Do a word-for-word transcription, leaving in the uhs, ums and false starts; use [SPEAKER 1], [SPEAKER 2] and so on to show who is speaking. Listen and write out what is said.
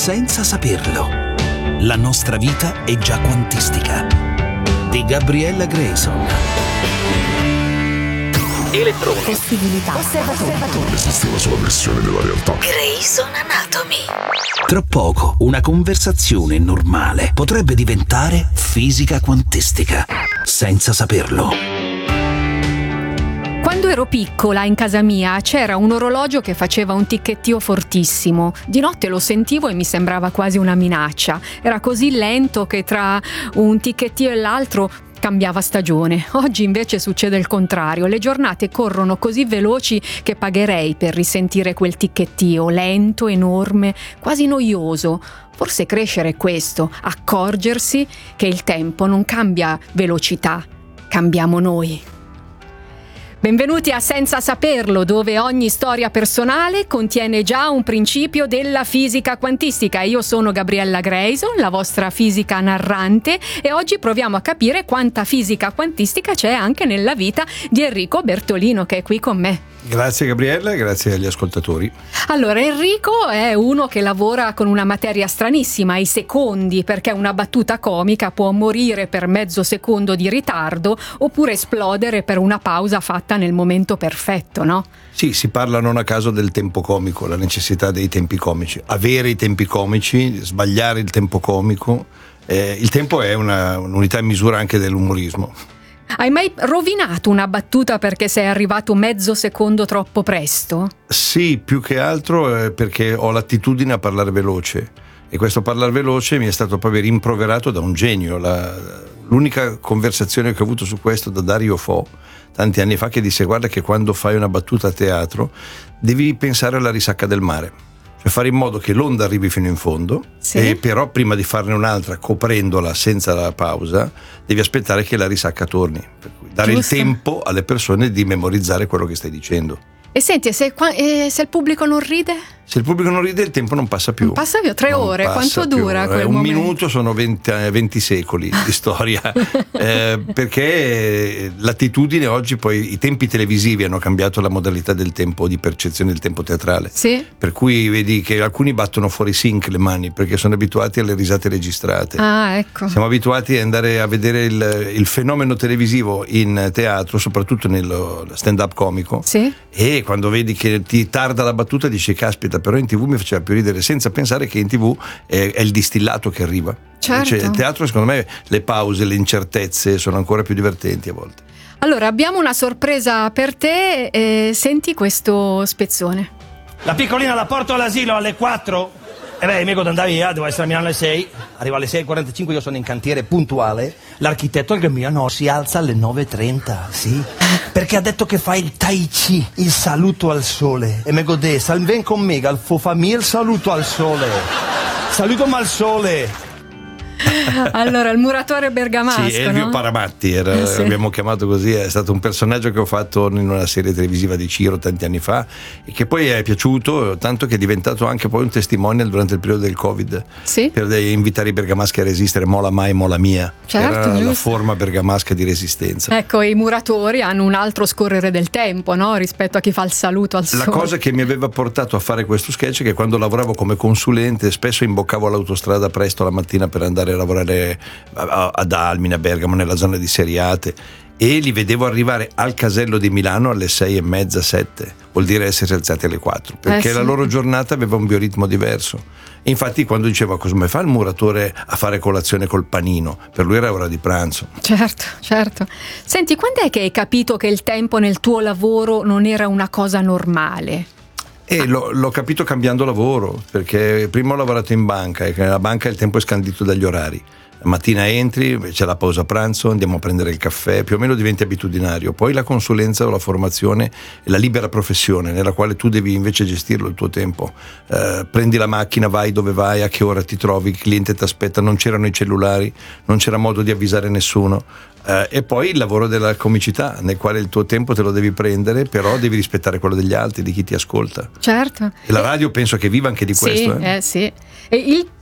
[SPEAKER 1] senza saperlo. La nostra vita è già quantistica. Di Gabriella Grayson. Elettroni.
[SPEAKER 2] Possibilità. Osservatori.
[SPEAKER 3] Esiste una sola versione della realtà.
[SPEAKER 2] Grayson Anatomy.
[SPEAKER 1] Tra poco una conversazione normale potrebbe diventare fisica quantistica, senza saperlo.
[SPEAKER 4] Quando ero piccola in casa mia c'era un orologio che faceva un ticchettio fortissimo. Di notte lo sentivo e mi sembrava quasi una minaccia. Era così lento che tra un ticchettio e l'altro cambiava stagione. Oggi invece succede il contrario. Le giornate corrono così veloci che pagherei per risentire quel ticchettio lento, enorme, quasi noioso. Forse crescere è questo, accorgersi che il tempo non cambia velocità, cambiamo noi. Benvenuti a Senza Saperlo, dove ogni storia personale contiene già un principio della fisica quantistica. Io sono Gabriella Grayson, la vostra fisica narrante, e oggi proviamo a capire quanta fisica quantistica c'è anche nella vita di Enrico Bertolino, che è qui con me.
[SPEAKER 5] Grazie Gabriella e grazie agli ascoltatori.
[SPEAKER 4] Allora, Enrico è uno che lavora con una materia stranissima, i secondi, perché una battuta comica può morire per mezzo secondo di ritardo oppure esplodere per una pausa fatta nel momento perfetto, no?
[SPEAKER 5] Sì, si parla non a caso del tempo comico, la necessità dei tempi comici. Avere i tempi comici, sbagliare il tempo comico. Eh, il tempo è una, un'unità in misura anche dell'umorismo.
[SPEAKER 4] Hai mai rovinato una battuta perché sei arrivato mezzo secondo troppo presto?
[SPEAKER 5] Sì, più che altro eh, perché ho l'attitudine a parlare veloce, e questo parlare veloce mi è stato proprio rimproverato da un genio. La, l'unica conversazione che ho avuto su questo da Dario Fo tanti anni fa, che disse: guarda che quando fai una battuta a teatro devi pensare alla risacca del mare, cioè fare in modo che l'onda arrivi fino in fondo, sì. E però prima di farne un'altra coprendola senza la pausa devi aspettare che la risacca torni, per cui dare Giusto. Il tempo alle persone di memorizzare quello che stai dicendo.
[SPEAKER 4] E senti, se, e se il pubblico non ride?
[SPEAKER 5] Se il pubblico non ride il tempo non passa più.
[SPEAKER 4] Non passa più, tre
[SPEAKER 5] non
[SPEAKER 4] ore, quanto dura quel
[SPEAKER 5] Un
[SPEAKER 4] momento?
[SPEAKER 5] minuto sono venti, venti secoli di storia, eh, perché l'attitudine oggi, poi i tempi televisivi hanno cambiato la modalità del tempo, di percezione del tempo teatrale.
[SPEAKER 4] Sì.
[SPEAKER 5] Per cui vedi che alcuni battono fuori sync le mani perché sono abituati alle risate registrate.
[SPEAKER 4] Ah, ecco.
[SPEAKER 5] Siamo abituati ad andare a vedere il, il fenomeno televisivo in teatro, soprattutto nello stand-up comico.
[SPEAKER 4] Sì.
[SPEAKER 5] E quando vedi che ti tarda la battuta dici: caspita, però in tv mi faceva più ridere, senza pensare che in tv è, è il distillato che arriva.
[SPEAKER 4] Certo.
[SPEAKER 5] Cioè, il teatro, secondo me, le pause, le incertezze sono ancora più divertenti a volte.
[SPEAKER 4] Allora, abbiamo una sorpresa per te, eh, senti questo spezzone.
[SPEAKER 6] La piccolina la porto all'asilo alle quattro. E beh, amico, andare via, devo essere a Milano alle sei. Arrivo alle sei e quarantacinque, io sono in cantiere puntuale. L'architetto che mi no, si alza alle nove e trenta, sì. Perché ha detto che fa il tai chi, il saluto al sole. E me godè, salven con me, al fo fammi il saluto al sole. Saluto al sole.
[SPEAKER 4] Allora, il muratore bergamasco,
[SPEAKER 5] sì, Elvio
[SPEAKER 4] no?
[SPEAKER 5] Paramatti era,
[SPEAKER 4] eh sì.
[SPEAKER 5] Abbiamo chiamato così, è stato un personaggio che ho fatto in una serie televisiva di Ciro tanti anni fa e che poi è piaciuto tanto che è diventato anche poi un testimonial durante il periodo del Covid,
[SPEAKER 4] sì?
[SPEAKER 5] Per invitare i bergamaschi a resistere. Mola mai, mola mia,
[SPEAKER 4] certo,
[SPEAKER 5] era
[SPEAKER 4] giusto.
[SPEAKER 5] La forma bergamasca di resistenza.
[SPEAKER 4] Ecco, i muratori hanno un altro scorrere del tempo, no? Rispetto a chi fa il saluto al sole.
[SPEAKER 5] La cosa che mi aveva portato a fare questo sketch è che quando lavoravo come consulente spesso imboccavo l'autostrada presto la mattina per andare a lavorare ad Almina, Bergamo, nella zona di Seriate, e li vedevo arrivare al casello di Milano alle sei e mezza, sette, vuol dire essere alzati alle quattro, perché
[SPEAKER 4] eh sì.
[SPEAKER 5] la loro giornata aveva un bioritmo diverso. E infatti quando dicevo: come fa il muratore a fare colazione col panino, per lui era ora di pranzo.
[SPEAKER 4] Certo, certo. Senti, quando è che hai capito che il tempo nel tuo lavoro non era una cosa normale?
[SPEAKER 5] E l'ho, l'ho capito cambiando lavoro, perché prima ho lavorato in banca e nella banca il tempo è scandito dagli orari. La mattina entri, c'è la pausa pranzo, andiamo a prendere il caffè, più o meno diventi abitudinario. Poi la consulenza o la formazione è la libera professione nella quale tu devi invece gestirlo il tuo tempo. Eh, prendi la macchina, vai dove vai, a che ora ti trovi, il cliente ti aspetta, non c'erano i cellulari, non c'era modo di avvisare nessuno. Eh, e poi il lavoro della comicità, nel quale il tuo tempo te lo devi prendere, però devi rispettare quello degli altri, di chi ti ascolta.
[SPEAKER 4] Certo.
[SPEAKER 5] E la radio penso che viva anche di
[SPEAKER 4] sì,
[SPEAKER 5] questo. Eh?
[SPEAKER 4] Eh, sì. E il